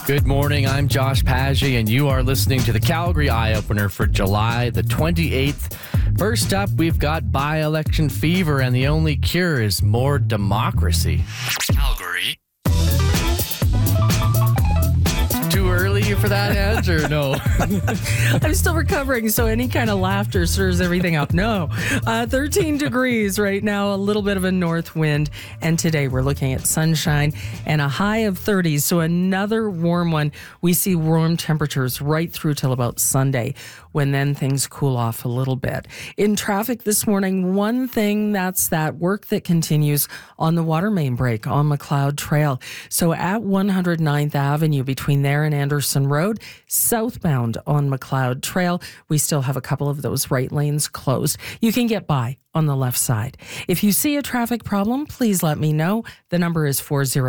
Good morning, I'm Josh Paggi, and you are listening to the Calgary Eye-Opener for July the 28th. First up, we've got by-election fever, and the only cure is more democracy. Calgary. Too early for that answer? No. I'm still recovering, so any kind of laughter stirs everything up. No. 13 degrees right now, a little bit of a north wind. And today we're looking at sunshine and a high of 30s. So another warm one. We see warm temperatures right through till about Sunday, when then things cool off a little bit. In traffic this morning, one thing, that's that work that continues on the water main break on McLeod Trail. So at 109th Avenue, between there and Anderson Road, southbound on McLeod Trail, we still have a couple of those right lanes closed. You can get by on the left side. If you see a traffic problem, please let me know. The number is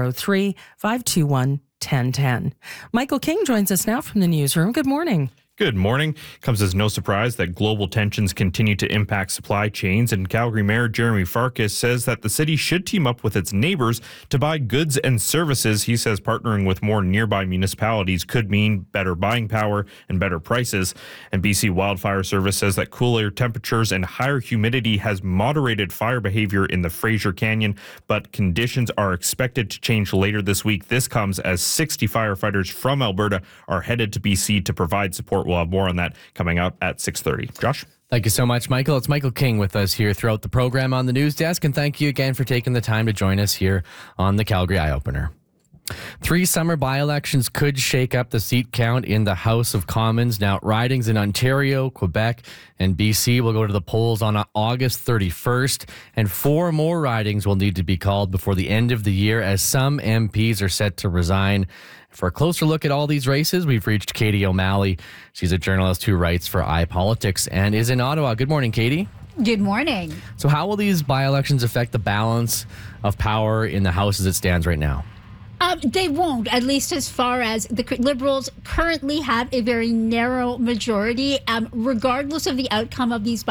403-521-1010. Michael King joins us now from the newsroom. Good morning. Good morning. Comes as no surprise that global tensions continue to impact supply chains, and Calgary Mayor Jeremy Farkas says that the city should team up with its neighbors to buy goods and services. He says partnering with more nearby municipalities could mean better buying power and better prices. And BC Wildfire Service says that cooler temperatures and higher humidity has moderated fire behavior in the Fraser Canyon, but conditions are expected to change later this week. This comes as 60 firefighters from Alberta are headed to BC to provide support. We'll have more on that coming up at 6:30. Josh? Thank you so much, Michael. It's Michael King with us here throughout the program on the news desk, and thank you again for taking the time to join us here on the Calgary Eye-Opener. 3 summer by-elections could shake up the seat count in the House of Commons. Now, ridings in Ontario, Quebec, and BC will go to the polls on August 31st, and 4 more ridings will need to be called before the end of the year, as some MPs are set to resign. For a closer look at all these races, we've reached Katie O'Malley. She's a journalist who writes for iPolitics and is in Ottawa. Good morning, Katie. Good morning. So how will these by-elections affect the balance of power in the House as it stands right now? They won't, at least as far as the Liberals currently have a very narrow majority. Regardless of the outcome of these